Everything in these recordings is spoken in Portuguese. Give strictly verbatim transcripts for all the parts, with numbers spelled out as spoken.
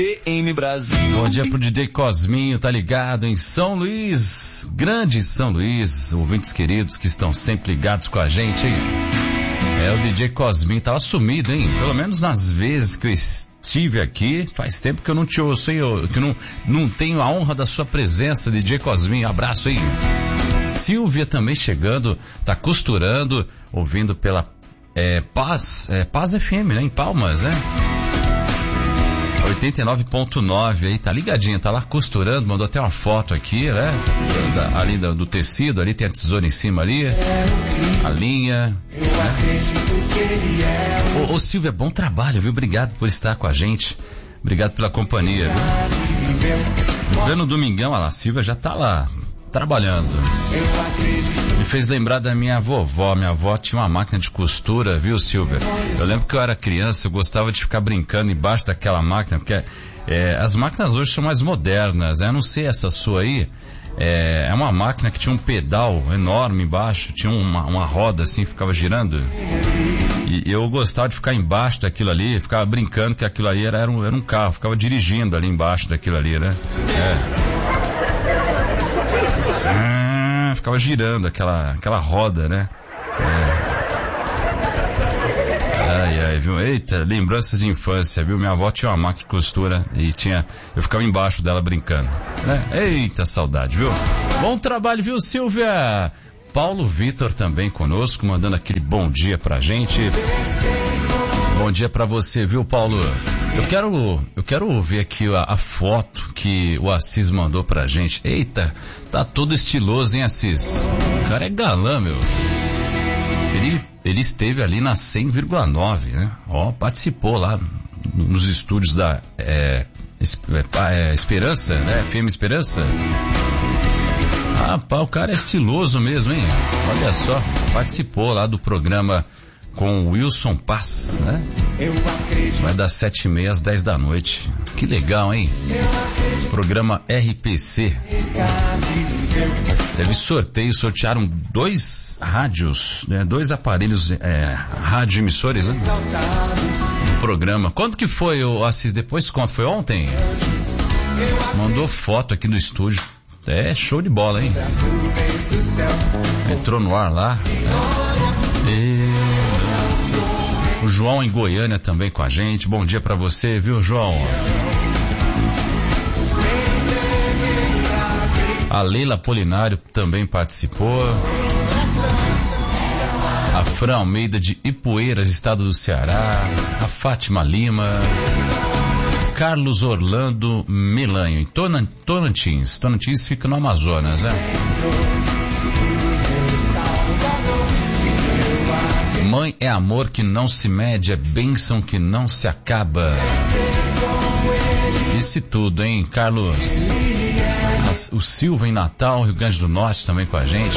D M Brasil. Bom dia pro D J Cosminho, tá ligado em São Luís, grande São Luís, ouvintes queridos que estão sempre ligados com a gente, hein? É, o D J Cosminho tava sumido, hein? Pelo menos nas vezes que eu estive aqui, faz tempo que eu não te ouço, hein? Eu, que eu não, não tenho a honra da sua presença, D J Cosminho, abraço, hein? Silvia também chegando, tá costurando, ouvindo pela é, Paz, é, Paz F M, né? Em Palmas, né? oitenta e nove ponto nove aí, tá ligadinha, tá lá costurando, mandou até uma foto aqui, né? Da, ali do, do tecido, ali tem a tesoura em cima ali, a linha. Né? Ô, ô Silvia, bom trabalho, viu? Obrigado por estar com a gente, obrigado pela companhia, viu? Vendo o domingão, olha lá, a Silvia já tá lá, trabalhando. Me fez lembrar da minha vovó. Minha avó tinha uma máquina de costura, viu, Silvia? Eu lembro que eu era criança, eu gostava de ficar brincando embaixo daquela máquina, porque é, as máquinas hoje são mais modernas, né? Eu não sei essa sua aí, é, é uma máquina que tinha um pedal enorme embaixo, tinha uma, uma roda assim, ficava girando. E eu gostava de ficar embaixo daquilo ali, ficava brincando que aquilo ali era, era, um, era um carro, ficava dirigindo ali embaixo daquilo ali, né? É. Ah, ficava girando aquela, aquela roda, né? É. Ai, ai, viu? Eita, lembranças de infância, viu? Minha avó tinha uma máquina de costura e tinha, eu ficava embaixo dela brincando, né? Eita, saudade, viu? Bom trabalho, viu, Silvia? Paulo Vitor também conosco, mandando aquele bom dia pra gente. Bom dia pra você, viu, Paulo? Eu quero, eu quero ver aqui a, a foto que o Assis mandou pra gente. Eita, tá todo estiloso, hein, Assis? O cara é galã, meu. Ele, ele esteve ali na cem vírgula nove, né? Ó, participou lá nos estúdios da é, é, Esperança, né? F M Esperança. Ah, pá, o cara é estiloso mesmo, hein? Olha só, participou lá do programa com o Wilson Paz, né? Vai das sete e meia às dez da noite. Que legal, hein? Programa R P C. Teve sorteio, sortearam dois rádios, né? Dois aparelhos, é, rádio emissores, né? Do programa. Quanto que foi, o Assis? Depois quanto? Foi ontem? Mandou foto aqui no estúdio. É, show de bola, hein? Entrou no ar lá, né? E... o João em Goiânia também com a gente. Bom dia pra você, viu, João? A Leila Polinário também participou. A Fran Almeida de Ipueiras, estado do Ceará. A Fátima Lima. Carlos Orlando Melanho, em Tonantins. Tonantins fica no Amazonas, né? Mãe é amor que não se mede, é bênção que não se acaba. Disse tudo, hein, Carlos? As, o Silva em Natal, Rio Grande do Norte também com a gente.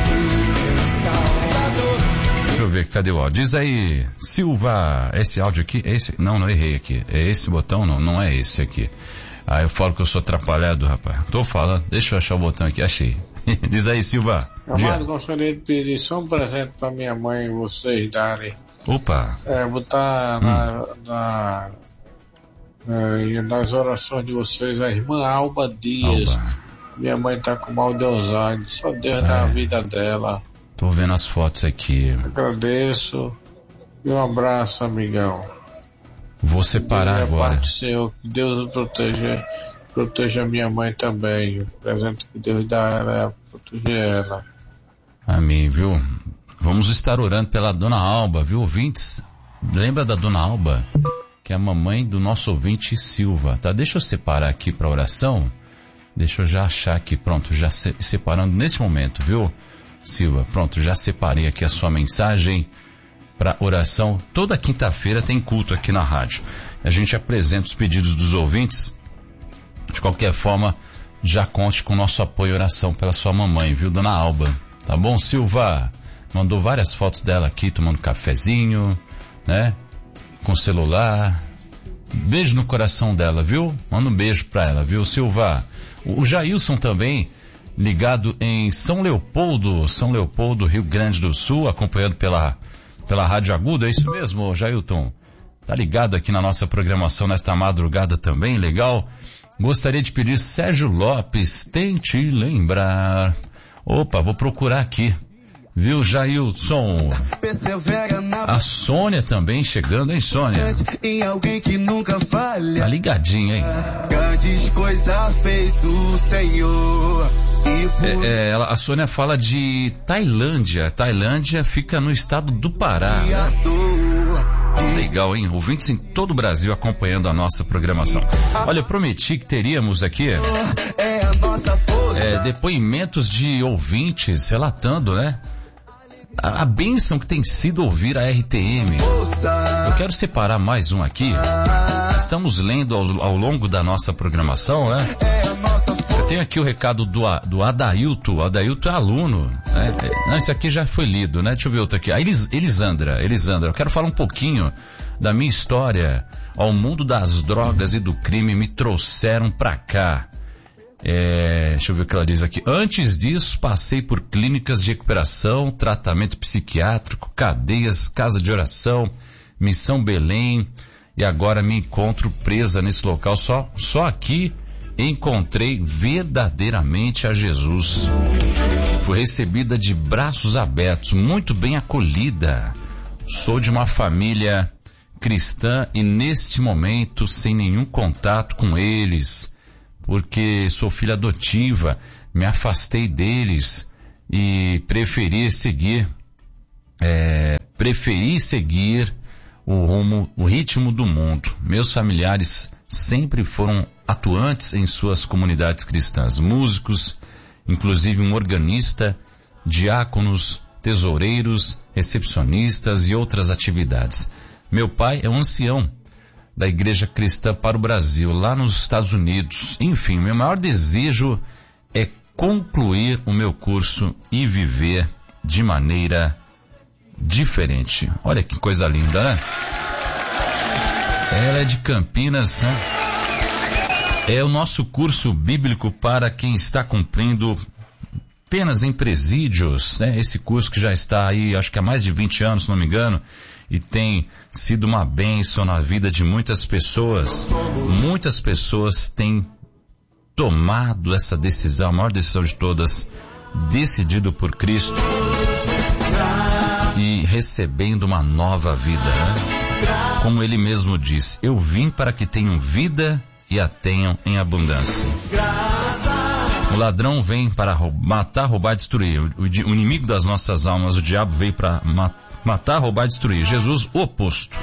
Deixa eu ver, cadê o áudio? Diz aí, Silva, esse áudio aqui, esse, não, não errei aqui. É esse botão? Não, não é esse aqui. Ah, eu falo que eu sou atrapalhado, rapaz. Tô falando, deixa eu achar o botão aqui, achei. Diz aí, Silva. Amado, gostaria de pedir só um presente pra minha mãe e vocês darem. Opa. É, botar hum. na, na, na, nas orações de vocês a irmã Alba Dias. Alba. Minha mãe tá com mal de Alzheimer, só Deus é. dá a vida dela. Tô vendo as fotos aqui. Agradeço. E um abraço, amigão. Vou separar Deus agora. Parte, Senhor, que Deus nos proteja, proteja minha mãe também. O presente que Deus dá a ela é proteger ela. Amém, viu? Vamos estar orando pela Dona Alba, viu, ouvintes? Lembra da Dona Alba? Que é a mamãe do nosso ouvinte Silva, tá? Deixa eu separar aqui para oração. Deixa eu já achar aqui, pronto, já se, separando nesse momento, viu? Silva, pronto, já separei aqui a sua mensagem para oração. Toda quinta-feira tem culto aqui na rádio. A gente apresenta os pedidos dos ouvintes. De qualquer forma, já conte com o nosso apoio e oração pela sua mamãe, viu, Dona Alba? Tá bom, Silva? Mandou várias fotos dela aqui, tomando cafezinho, né? Com celular. Beijo no coração dela, viu? Manda um beijo pra ela, viu, Silva? O Jailson também, ligado em São Leopoldo, São Leopoldo, Rio Grande do Sul, acompanhado pela, pela Rádio Aguda, é isso mesmo, Jailton? tá ligado aqui na nossa programação nesta madrugada também, legal? Gostaria de pedir Sérgio Lopes, tente lembrar. Opa, vou procurar aqui. Viu, Jailson? A Sônia também chegando, hein, Sônia? Tá ligadinha, hein? Grandes coisas fez o Senhor. É, é, ela, a Sônia fala de Tailândia. Tailândia fica no estado do Pará. Legal, hein? Ouvintes em todo o Brasil acompanhando a nossa programação. Olha, eu prometi que teríamos aqui é, depoimentos de ouvintes relatando, né? A, a bênção que tem sido ouvir a R T M. Eu quero separar mais um aqui. Estamos lendo ao, ao longo da nossa programação, né? Eu tenho aqui o recado do, do Adailto. O Adailto é aluno, né? Não, esse aqui já foi lido, né? Deixa eu ver outro aqui. A Elis, Elisandra, Elisandra, eu quero falar um pouquinho da minha história. Ao mundo das drogas e do crime me trouxeram pra cá. É, deixa eu ver o que ela diz aqui. Antes disso, passei por clínicas de recuperação, tratamento psiquiátrico, cadeias, casa de oração, Missão Belém, e agora me encontro presa nesse local. Só, só aqui encontrei verdadeiramente a Jesus. Fui recebida de braços abertos, muito bem acolhida. Sou de uma família cristã e neste momento sem nenhum contato com eles, porque sou filha adotiva, me afastei deles e preferi seguir, é, preferi seguir o rumo, o ritmo do mundo. Meus familiares sempre foram atuantes em suas comunidades cristãs, músicos, inclusive um organista, diáconos, tesoureiros, recepcionistas e outras atividades. Meu pai é um ancião da Igreja Cristã para o Brasil, lá nos Estados Unidos. Enfim, meu maior desejo é concluir o meu curso e viver de maneira diferente. Olha que coisa linda, né? Ela é de Campinas, né? É o nosso curso bíblico para quem está cumprindo penas em presídios, né? Esse curso que já está aí, acho que há mais de vinte anos, se não me engano, e tem sido uma bênção na vida de muitas pessoas. Muitas pessoas têm tomado essa decisão, a maior decisão de todas, decidido por Cristo e recebendo uma nova vida, né? Como ele mesmo disse, eu vim para que tenham vida e a tenham em abundância. O ladrão vem para matar, roubar e destruir. O, o, o inimigo das nossas almas, o diabo, veio para ma- matar, roubar e destruir. Jesus, o oposto.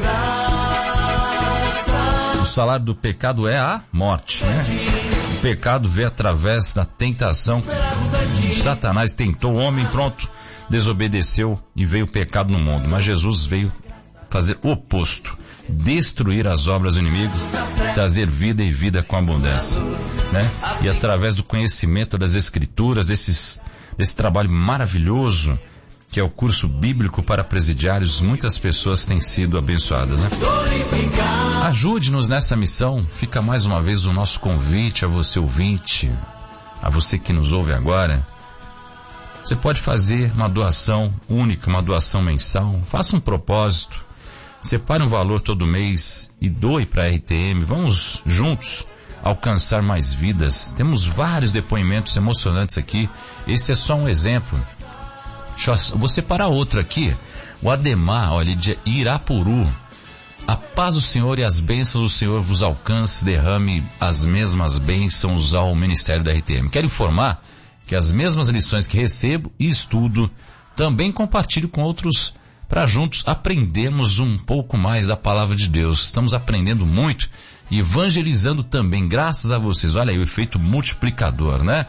O salário do pecado é a morte, né? O pecado veio através da tentação. Satanás tentou o homem, pronto, desobedeceu e veio o pecado no mundo. Mas Jesus veio fazer o oposto, destruir as obras do inimigo, trazer vida e vida com abundância, né? E através do conhecimento das Escrituras, desses, desse trabalho maravilhoso que é o curso bíblico para presidiários, muitas pessoas têm sido abençoadas, né? Ajude-nos nessa missão. Fica mais uma vez o nosso convite a você ouvinte, a você que nos ouve agora. Você pode fazer uma doação única, uma doação mensal. Faça um propósito. Separe um valor todo mês e doe para a R T M. Vamos juntos alcançar mais vidas. Temos vários depoimentos emocionantes aqui. Esse é só um exemplo. Deixa eu, vou separar outro aqui. O Ademar, olha, de Irapuru. A paz do Senhor e as bênçãos do Senhor vos alcance, derrame as mesmas bênçãos ao Ministério da R T M. Quero informar que as mesmas lições que recebo e estudo, também compartilho com outros para juntos aprendermos um pouco mais da palavra de Deus. Estamos aprendendo muito e evangelizando também, graças a vocês. Olha aí o efeito multiplicador, né?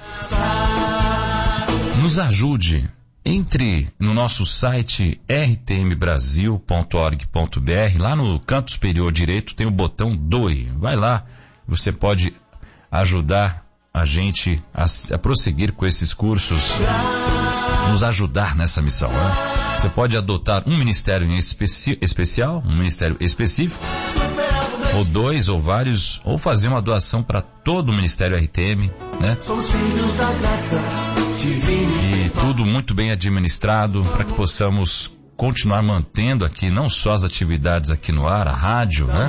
Nos ajude. Entre no nosso site r t m brasil ponto org ponto b r, lá no canto superior direito tem o botão doe. Vai lá, você pode ajudar a gente a, a prosseguir com esses cursos, nos ajudar nessa missão, né? Você pode adotar um ministério em especi, especial, um ministério específico, ou dois, ou vários, ou fazer uma doação para todo o Ministério R T M, né? E tudo muito bem administrado para que possamos continuar mantendo aqui não só as atividades aqui no ar, a rádio, né?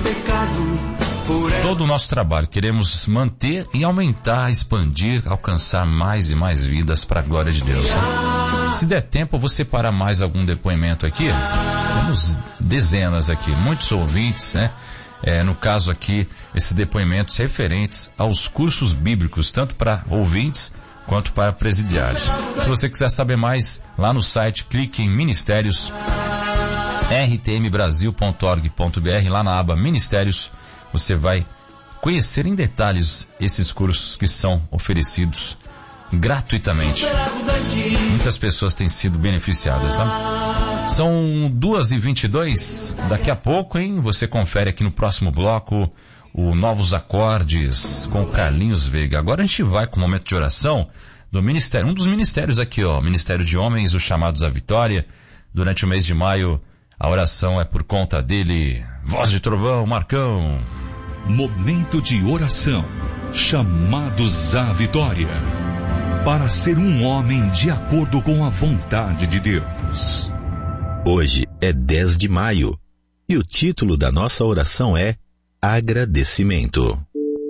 Todo o nosso trabalho. Queremos manter e aumentar, expandir, alcançar mais e mais vidas para a glória de Deus. Né? Se der tempo, eu vou separar mais algum depoimento aqui. Temos dezenas aqui, muitos ouvintes, né? É, no caso aqui, esses depoimentos referentes aos cursos bíblicos, tanto para ouvintes quanto para presidiários. Se você quiser saber mais, lá no site, clique em Ministérios, r t m brasil ponto org ponto b r, lá na aba Ministérios, você vai conhecer em detalhes esses cursos que são oferecidos gratuitamente. Muitas pessoas têm sido beneficiadas, tá? São duas e vinte e dois, daqui a pouco, hein? Você confere aqui no próximo bloco o Novos Acordes com o Carlinhos Veiga. Agora a gente vai com o momento de oração do ministério, um dos ministérios aqui, ó, Ministério de Homens, os Chamados à Vitória. Durante o mês de maio, a oração é por conta dele. Voz de Trovão, Marcão. Momento de oração, Chamados à Vitória, para ser um homem de acordo com a vontade de Deus. Hoje é dez de maio e o título da nossa oração é Agradecimento.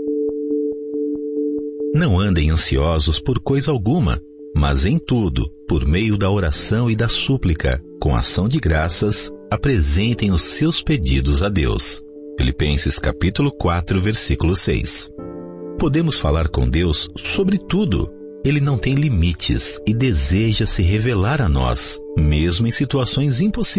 Não andem ansiosos por coisa alguma, mas em tudo, por meio da oração e da súplica, com ação de graças, apresentem os seus pedidos a Deus. Filipenses capítulo quatro, versículo seis. Podemos falar com Deus sobre tudo. Ele não tem limites e deseja se revelar a nós, mesmo em situações impossíveis.